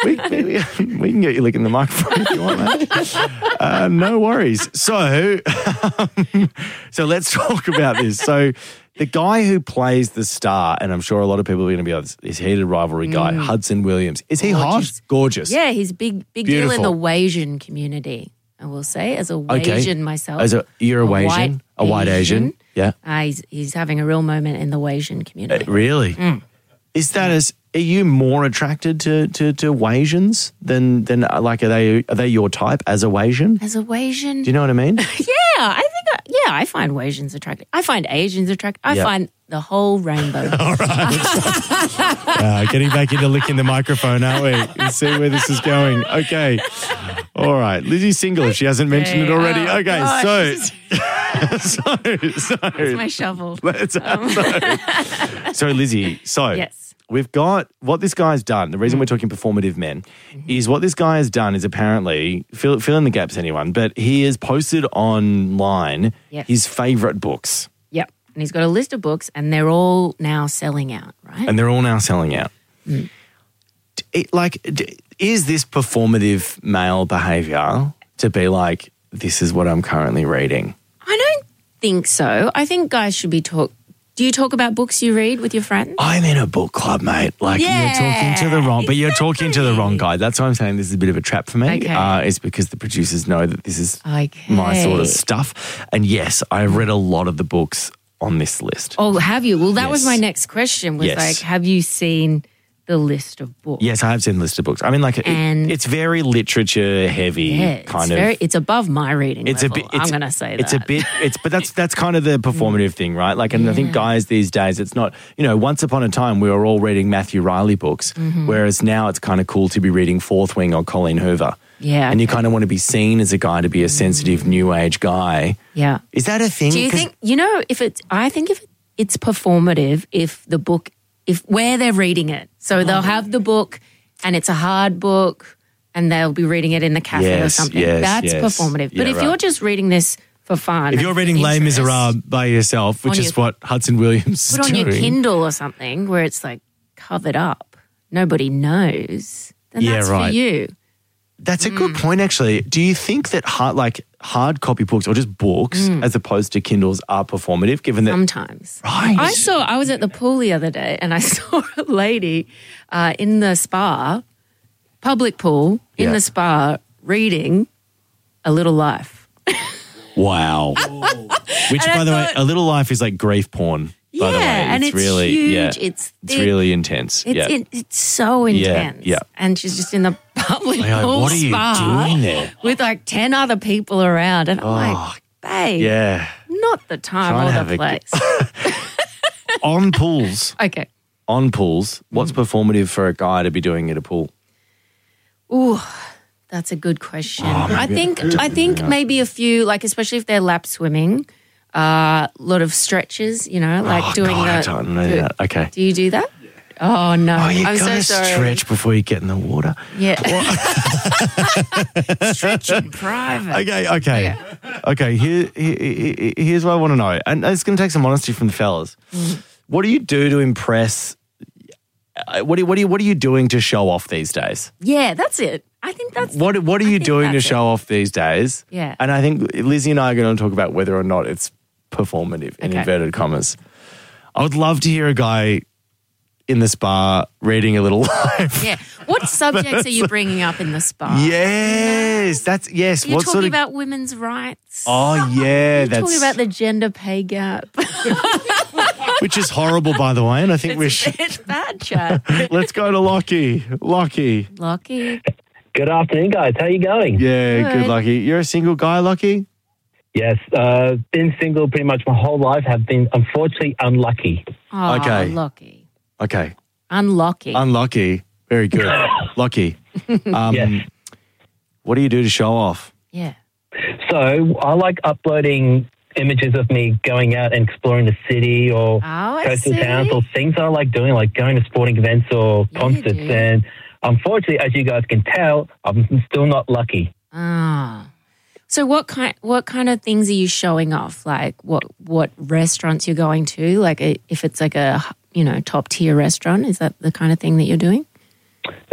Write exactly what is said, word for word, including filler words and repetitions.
we, we, we can get you licking the microphone if you want, mate. Uh, no worries. So, um, so let's talk about this. So, the guy who plays the star, and I'm sure a lot of people are going to be on this heated rivalry guy, mm. Hudson Williams. Is he Gorgeous. hot? Gorgeous. Yeah, he's big, big deal in the Wasian community. I will say, as a Wasian okay. myself. As a you're a, a Wasian, white a white Asian. Asian. Yeah. Uh, he's he's having a real moment in the Wasian community. Uh, really? Mm. Is that as? Are you more attracted to to, to Wasians than than uh, like are they are they your type as a Wasian? As a Wasian? Do you know what I mean? Yeah, I think I, yeah, I find Wasians attractive. I find Asians attractive. I yep. find the whole rainbow. All right. uh, getting back into licking the microphone, aren't we? Let's see where this is going. Okay. All right. Lizzie's single if she hasn't mentioned it already. Oh, okay, gosh. so, so, so. That's my shovel. Let's, um. so, so, Lizzie, so yes. we've got what this guy's done. The reason mm. we're talking performative men mm-hmm. is what this guy has done is apparently, fill, fill in the gaps, anyone, but he has posted online yep. his favourite books. Yep. And he's got a list of books and they're all now selling out, right? And they're all now selling out. Mm. It, like, is this performative male behaviour to be like, this is what I'm currently reading? I don't think so. I think guys should be talk. Do you talk about books you read with your friends? I'm in a book club, mate. Like, yeah, you're talking to the wrong, exactly. but you're talking to the wrong guy. That's why I'm saying this is a bit of a trap for me. Okay. Uh, it's because the producers know that this is okay. my sort of stuff. And yes, I've read a lot of the books on this list. Oh, have you? Well, that yes. was my next question was yes. like, have you seen the list of books? Yes, I have seen the list of books. I mean, like, it, and it's very literature heavy, yeah, kind it's of. Very, it's above my reading it's level. A bit, it's, I'm going to say it's that. a bit. It's but that's that's kind of the performative thing, right? Like, and yeah. I think guys these days, it's not. You know, once upon a time we were all reading Matthew Riley books, mm-hmm. whereas now it's kind of cool to be reading Fourth Wing or Colleen Hoover. Yeah, and you kind of want to be seen as a guy to be a sensitive mm. new age guy. Yeah, is that a thing? Do you think you know if it's? I think if it's performative, if the book, if where they're reading it, so they'll have the book, and it's a hard book, and they'll be reading it in the cafe yes, or something. Yes, That's yes. performative. Yeah, but if right. you're just reading this for fun, if you're reading Les Miserables by yourself, which your, is what Hudson Williams is put on doing, your Kindle or something where it's like covered up, nobody knows. Then yeah, that's right. for you. That's a good mm. point, actually. Do you think that hard, like hard copy books or just books, mm. as opposed to Kindles, are performative? Given that sometimes, right? I saw. I was at the pool the other day, and I saw a lady uh, in the spa, public pool in yeah. the spa, reading A Little Life. Wow! Which, by the thought, way, A Little Life is like grief porn. By yeah, the way, and it's, it's really huge. yeah, it's it's really intense. It's yeah. it, it's so intense. Yeah, yeah. And she's just in the public like, pool what are you spa doing there? with like ten other people around, and I'm oh, like, babe, yeah, not the time or the place. G- on pools, okay. On pools, what's mm. performative for a guy to be doing at a pool? Ooh, that's a good question. Oh, I think I think yeah. maybe a few, like especially if they're lap swimming, a uh, lot of stretches, you know, like oh, doing God, the. I don't know do, that. Okay. Do you do that? Oh no! Oh, you I'm gotta so sorry. stretch before you get in the water. Yeah. Stretch in private. Okay, okay, okay. okay here, here, here's what I want to know, and it's going to take some honesty from the fellas. Mm. What do you do to impress? What do what do you, what are you doing to show off these days? Yeah, that's it. I think that's what what are you doing to show it. off these days? Yeah, and I think Lizzie and I are going to talk about whether or not it's performative in okay. inverted commas. I would love to hear a guy in the spa reading A Little Life. Yeah, what subjects are you bringing up in the spa? Yes, that's yes. You're what talking sort of about women's rights. Oh yeah, You're that's talking about the gender pay gap. Which is horrible, by the way, and I think it's, we should. It's bad, chat. Let's go to Lockie. Lockie. Lockie. Good afternoon, guys. How are you going? Yeah, good, good Lockie. You're a single guy, Lockie? Yes. Uh, been single pretty much my whole life. Have been, unfortunately, unlucky. Oh, okay. Lucky. Okay. Unlucky. Unlucky. Very good. Lucky. Um, yes. What do you do to show off? Yeah. So I like uploading images of me going out and exploring the city or oh, coastal towns or things I like doing, like going to sporting events or yeah, concerts. And unfortunately, as you guys can tell, I'm still not lucky. Ah. So what kind what kind of things are you showing off? Like what what restaurants you're going to? Like a, if it's like a, you know, top tier restaurant, is that the kind of thing that you're doing?